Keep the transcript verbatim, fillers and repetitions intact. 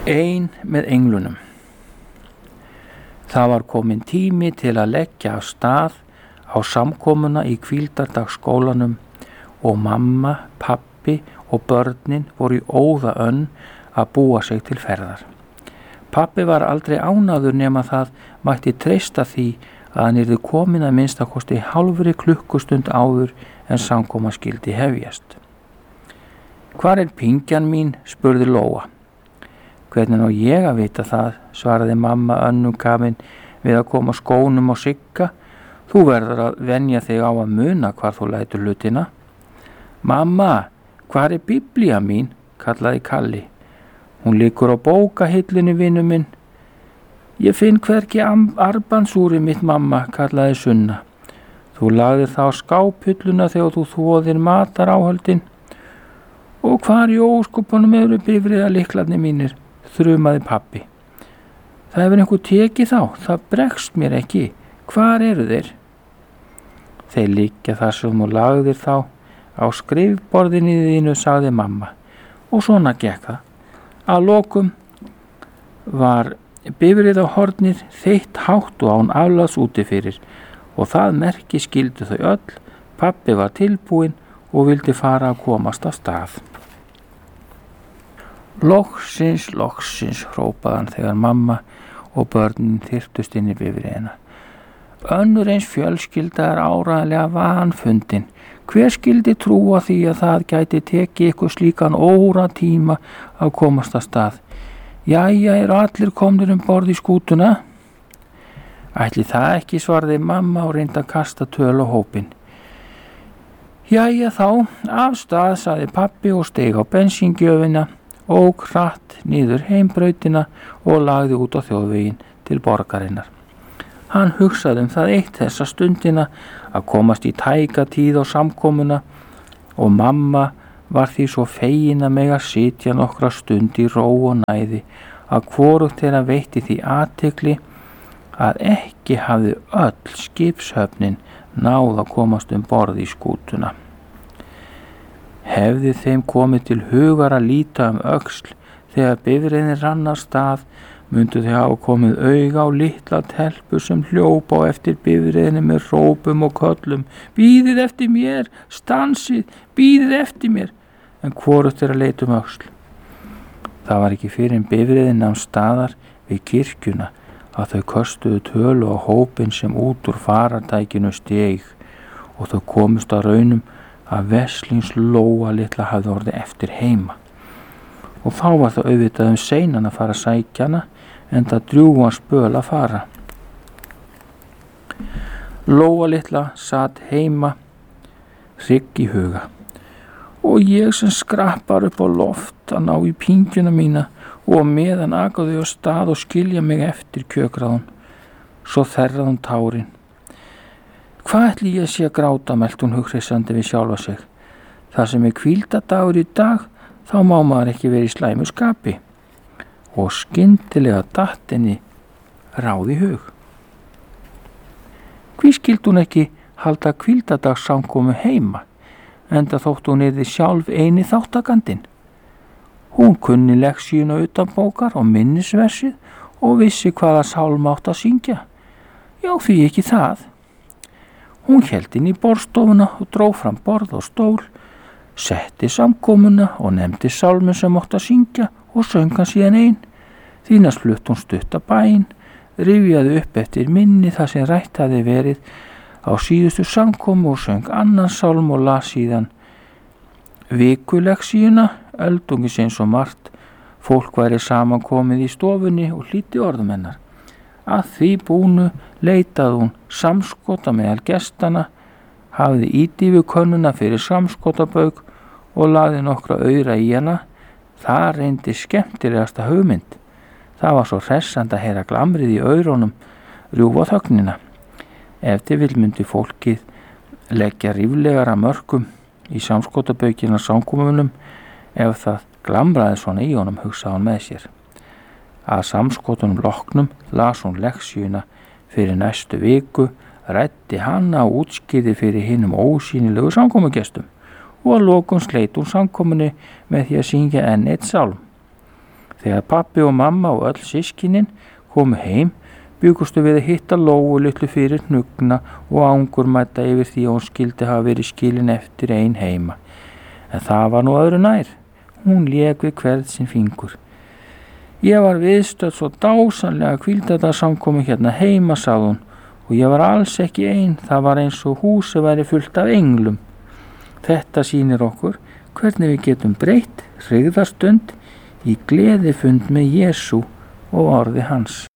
Ein með englunum. Það var kominn tími til að leggja af stað á samkomuna í hvíldardagsskólanum og mamma, pabbi og börnin voru í óða önn að búa sig til ferðar. Pabbi var aldrei ánægður nema það mætti treysta því að hann yrði kominn að minnstakosti hálfri klukkustund áður en samkoma skyldi hefjast. Hvar er pingjan mín? Spurði Lóa. Hvernig á ég að vita það, svaraði mamma önnum kafin við að koma skónum á Sigga. Þú verður að venja þig á að muna hvar þú lætur hlutina. Mamma, hvar er biblía mín? Kallaði Kalli. Hún liggur á bókahillunni, vinur minn. Ég finn hvergi armbandsúrið mitt, mamma, kallaði Sunna. Þú lagðir það á skáphulluna þegar þú þvoðir mataráhöldin. Og hvar í óskupunum eru bifreiðalyklarnir mínir? Þrumaði pabbi. Það hefur einhver tekið þá, það bregst mér ekki. Hvar eru þeir? Þeir liggja þar sem þú lagðir þá á skrifborðinu þínu, sagði mamma. Og svona gekk það. Að lokum var bifreiðahornið þeitt hátt og án afláts úti fyrir og það merki skildu þau öll. Pabbi var tilbúinn og vildi fara að komast af stað. Loksins, loksins, hrópaði hann þegar mamma og börnin þyrptust inn í bifreiðina. Önnur eins fjölskylda er áreiðanlega vanfundin. Hver skyldi trúa því að það gæti tekið ykkur slíkan óratíma að komast af stað? Jæja, eru allir komnir um borð í skútuna? Ætli það ekki, svaraði mamma og reyndi að kasta töl á hópinn. Jæja þá, af stað, sagði pabbi og steig á bensíngjöfina, ók hratt niður heimbrautina og lagði út á þjóðveginn til borgarinnar. Hann hugsaði um það eitt þessa stundina að komast í tæka tíð á samkomuna og mamma var því svo fegin að mega sitja nokkra stund í ró og næði að hvorugt þeirra veitti því athygli að ekki hafði öll skipshöfnin náð að komast um borð í skútuna. Hefði þeim komið til hugar að líta um öxl þegar bifreiðin rann af stað, myndu þau hafa komið auga á litla telpu sem hljópa á eftir bifreiðinni með hrópum og köllum. Bíðið eftir mér, stansið, bíðið eftir mér, en hvorugt er að leita um öxl. Það var ekki fyrir en bifreiðin nam staðar við kirkjuna að þau köstuðu tölu á hópinn sem út úr farartækinu steig og þau komust að raunum að veslings Lóa litla hafði orðið eftir heima. Og þá var það auðvitað um seinan að fara að sækja hana, en það drjúgan spöl að fara. Lóa litla sat heima, hrygg í huga. Og ég sem skrappar upp á loft að ná í pingjuna mína og meðan akaði á stað og skilja mig eftir, kjökraði hún. Svo þerraði hún tárin. Hvað ætli ég sé að gráta, mælt hún hughressandi við sjálfa sig. Það sem er hvíldadagur í dag, þá má maður ekki verið í slæmu skapi. Og skyndilega datt henni ráð í hug. Hví skildi hún ekki halda hvíldadagssamkomu heima, enda þótt hún yrði sjálf eini þáttakandinn. Hún kunni lexíuna utanbókar og minnisversið og vissi hvaða sálma átt að syngja. Já, því ekki það. Hún hélt inn í borðstofuna og dró fram borð og stól, setti samkomuna og nefndi sálmun sem átt að syngja og söng hann síðan ein. Því næst flutt hún stutta bæn, rifjaði upp eftir minni það sem rætt hafði verið á síðustu samkomu og söng annan sálm og las síðan vikulexíuna, öldungis eins og margt. Fólk væri samankomið í stofunni og hlýddi orðum hennar. Að því búnu leitaði hún samskota meðal gestana, hafði ídýfu könnuna fyrir samskotabauk og lagði nokkra aura í hana. Það reyndi skemmtilegasta hugmynd. Það var svo hressandi að heyra glamrið í aurónum rjúfa þögnina. Ef til vill myndi fólkið leggja ríflegara mörkum í samskotabaukina samkomunum ef það glamraði svona í honum, hugsaði hún með sér. Að samskotunum loknum las hún lexíuna fyrir næstu viku, ræddi hana og útskýrði fyrir hinum ósýnilegu samkomugestum og að lokum sleit hún samkomunni með því að syngja enn eitt sálm. Þegar pappi og mamma og öll systkinin komu heim, bjugustu við að hitta Lóu litlu fyrir hnugna og angurmæta yfir því að hún skildi hafa verið skilin eftir ein heima. En það var nú öðru nær. Hún lék við hvern sinn fingur. Ég var viðstödd svo dásamlega hvíldardagssamkomu hérna heima, sagði hún, og ég var alls ekki ein, það var eins og húsið væri fullt af englum. Þetta sýnir okkur hvernig við getum breytt hryggðarstund í gleðifund með Jesú og orði hans.